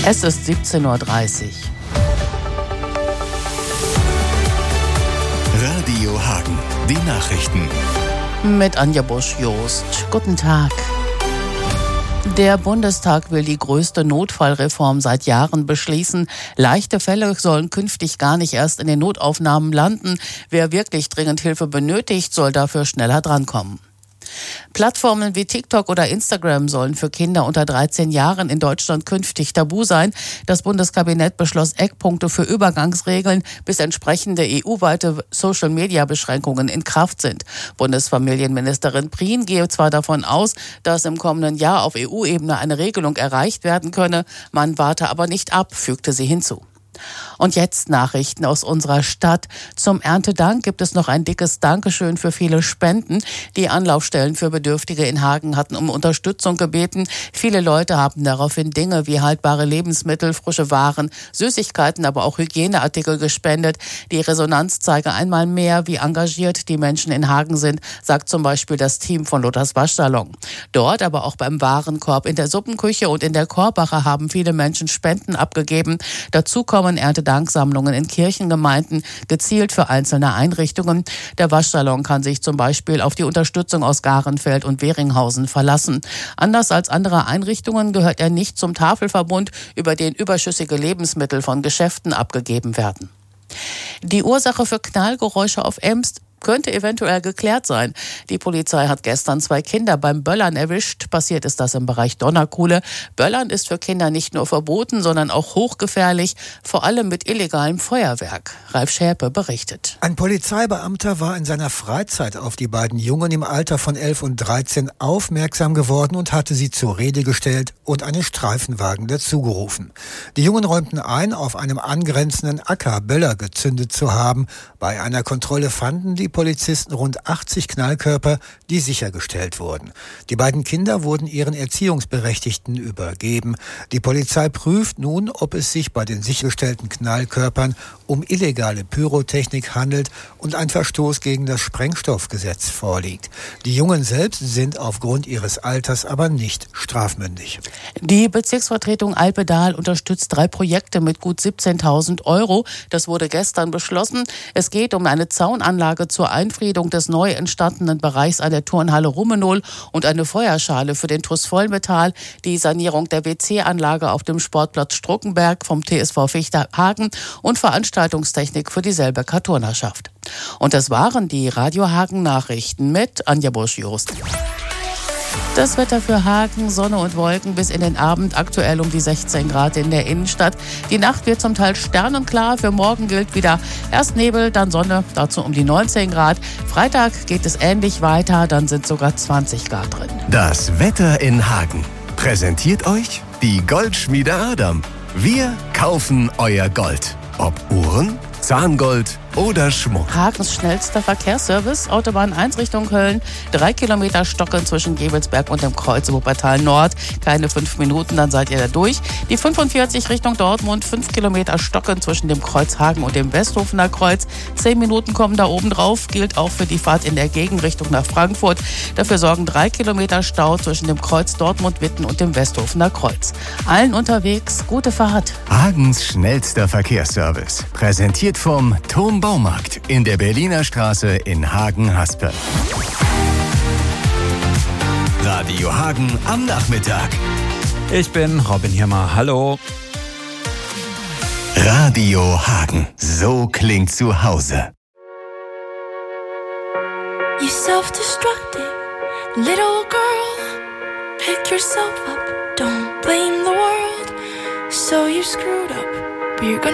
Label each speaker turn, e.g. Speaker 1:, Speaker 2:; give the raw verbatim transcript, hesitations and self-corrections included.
Speaker 1: Es ist siebzehn Uhr dreißig.
Speaker 2: Radio Hagen, die Nachrichten.
Speaker 1: Mit Anja Busch-Jost. Guten Tag. Der Bundestag will die größte Notfallreform seit Jahren beschließen. Leichte Fälle sollen künftig gar nicht erst in den Notaufnahmen landen. Wer wirklich dringend Hilfe benötigt, soll dafür schneller drankommen. Plattformen wie TikTok oder Instagram sollen für Kinder unter dreizehn Jahren in Deutschland künftig tabu sein. Das Bundeskabinett beschloss Eckpunkte für Übergangsregeln, bis entsprechende E U-weite Social-Media-Beschränkungen in Kraft sind. Bundesfamilienministerin Prien gehe zwar davon aus, dass im kommenden Jahr auf E U-Ebene eine Regelung erreicht werden könne, man warte aber nicht ab, fügte sie hinzu. Und jetzt Nachrichten aus unserer Stadt. Zum Erntedank gibt es noch ein dickes Dankeschön für viele Spenden. Die Anlaufstellen für Bedürftige in Hagen hatten um Unterstützung gebeten. Viele Leute haben daraufhin Dinge wie haltbare Lebensmittel, frische Waren, Süßigkeiten, aber auch Hygieneartikel gespendet. Die Resonanz zeige einmal mehr, wie engagiert die Menschen in Hagen sind, sagt zum Beispiel das Team von Lothars Waschsalon. Dort, aber auch beim Warenkorb, in der Suppenküche und in der Korbacher haben viele Menschen Spenden abgegeben. Dazu kommen Erntedanksammlungen in Kirchengemeinden, gezielt für einzelne Einrichtungen. Der Waschsalon kann sich zum Beispiel auf die Unterstützung aus Garenfeld und Weringhausen verlassen. Anders als andere Einrichtungen gehört er nicht zum Tafelverbund, über den überschüssige Lebensmittel von Geschäften abgegeben werden. Die Ursache für Knallgeräusche auf Emst könnte eventuell geklärt sein. Die Polizei hat gestern zwei Kinder beim Böllern erwischt. Passiert ist das im Bereich Donnerkuhle. Böllern ist für Kinder nicht nur verboten, sondern auch hochgefährlich, vor allem mit illegalem Feuerwerk. Ralf Schäpe berichtet.
Speaker 3: Ein Polizeibeamter war in seiner Freizeit auf die beiden Jungen im Alter von elf und dreizehn aufmerksam geworden und hatte sie zur Rede gestellt und einen Streifenwagen dazugerufen. Die Jungen räumten ein, auf einem angrenzenden Acker Böller gezündet zu haben. Bei einer Kontrolle fanden die Polizisten rund achtzig Knallkörper, die sichergestellt wurden. Die beiden Kinder wurden ihren Erziehungsberechtigten übergeben. Die Polizei prüft nun, ob es sich bei den sichergestellten Knallkörpern um illegale Pyrotechnik handelt und ein Verstoß gegen das Sprengstoffgesetz vorliegt. Die Jungen selbst sind aufgrund ihres Alters aber nicht strafmündig.
Speaker 1: Die Bezirksvertretung Alpedal unterstützt drei Projekte mit gut siebzehntausend Euro. Das wurde gestern beschlossen. Es geht um eine Zaunanlage zur Einfriedung des neu entstandenen Bereichs an der Turnhalle Rummenol und eine Feuerschale für den T U S Vollmetall, die Sanierung der W C-Anlage auf dem Sportplatz Struckenberg vom T S V Fichte Hagen und Veranstaltungstechnik für die Selbecker Turnerschaft. Und das waren die Radio Hagen Nachrichten mit Anja Busch-Jost. Das Wetter für Hagen, Sonne und Wolken bis in den Abend, aktuell um die sechzehn Grad in der Innenstadt. Die Nacht wird zum Teil sternenklar, für morgen gilt wieder erst Nebel, dann Sonne, dazu um die neunzehn Grad. Freitag geht es ähnlich weiter, dann sind sogar zwanzig Grad drin.
Speaker 2: Das Wetter in Hagen präsentiert euch die Goldschmiede Adam. Wir kaufen euer Gold. Ob Uhren, Zahngold oder Schmuck.
Speaker 1: Hagens schnellster Verkehrsservice, Autobahn eins Richtung Köln, drei Kilometer Stocken zwischen Gebelsberg und dem Kreuz Wuppertal Nord. Keine fünf Minuten, dann seid ihr da durch. Die fünfundvierzig Richtung Dortmund, fünf Kilometer Stocken zwischen dem Kreuz Hagen und dem Westhofener Kreuz. Zehn Minuten kommen da oben drauf, gilt auch für die Fahrt in der Gegenrichtung nach Frankfurt. Dafür sorgen drei Kilometer Stau zwischen dem Kreuz Dortmund-Witten und dem Westhofener Kreuz. Allen unterwegs, gute Fahrt.
Speaker 2: Hagens schnellster Verkehrsservice, präsentiert vom Tom Baumarkt in der Berliner Straße in Hagen-Haspe. Radio Hagen am Nachmittag.
Speaker 4: Ich bin Robin Hirmer. Hallo.
Speaker 2: Radio Hagen. So klingt zu Hause.
Speaker 5: You self-destructing little girl. Pick yourself up. Don't blame the world. So you screwed up, but you're gonna